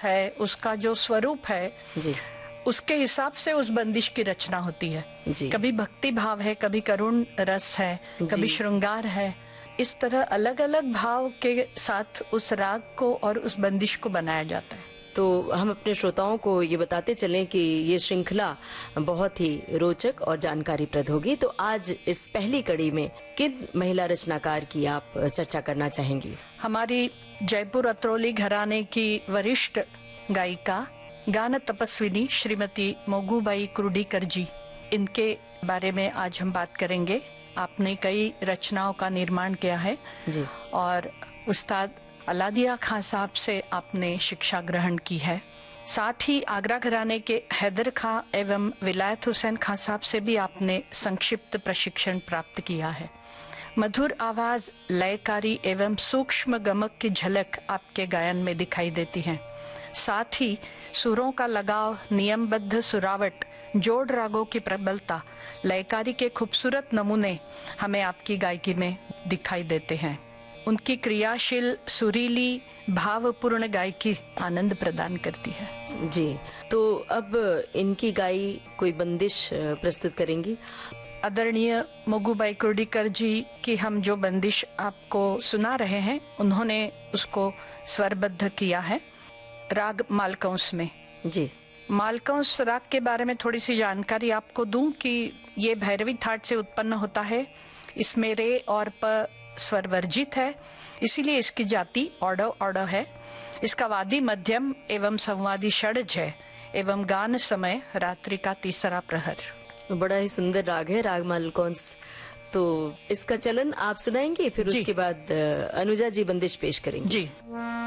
है, उसका जो स्वरूप है जी, उसके हिसाब से उस बंदिश की रचना होती है। जी। कभी भक्ति भाव है, कभी करुण रस है, कभी श्रृंगार है। इस तरह अलग अलग भाव के साथ उस राग को और उस बंदिश को बनाया जाता है। तो हम अपने श्रोताओं को ये बताते चलें कि ये श्रृंखला बहुत ही रोचक और जानकारीप्रद होगी। तो आज इस पहली कड़ी में किन महिला रचनाकार की आप चर्चा करना चाहेंगी? हमारी जयपुर अतरौली घराने की वरिष्ठ गायिका, गान तपस्विनी श्रीमती मोगूबाई कुर्डीकर जी, इनके बारे में आज हम बात करेंगे। आपने कई रचनाओं का निर्माण किया है जी। और उस्ताद अलादिया खां साहब से आपने शिक्षा ग्रहण की है। साथ ही आगरा घराने के हैदर खां एवं विलायत हुसैन खां साहब से भी आपने संक्षिप्त प्रशिक्षण प्राप्त किया है। मधुर आवाज, लयकारी एवं सूक्ष्म गमक की झलक आपके गायन में दिखाई देती है। साथ ही सुरों का लगाव, नियमबद्ध सुरावट, जोड़ रागों की प्रबलता, लयकारी के खूबसूरत नमूने हमें आपकी गायकी में दिखाई देते हैं। उनकी क्रियाशील, सुरीली, भावपूर्ण गायकी आनंद प्रदान करती है। जी, तो अब इनकी गाई कोई बंदिश प्रस्तुत करेंगी? आदरणीय मोगूबाई कुर्डीकर जी की हम जो बंदिश आपको सुना रहे हैं, उन्होंने उसको स्वरबद्ध किया है राग मालकंस में। जी। मालकंस राग के बारे में थोड़ी सी जानकारी आपको दूं कि ये भैरवी थाट से उत्पन्न होता है। इसमें रे और प स्वर वर्जित है, इसीलिए इसकी जाति ऑडो है। इसका वादी मध्यम एवं संवादी षड्ज है एवं गान समय रात्रि का तीसरा प्रहर। बड़ा ही सुंदर राग है राग मालकंस। तो इसका चलन आप सुनाएंगे, फिर उसके बाद अनुजा जी बंदिश पेश करेंगी। जी।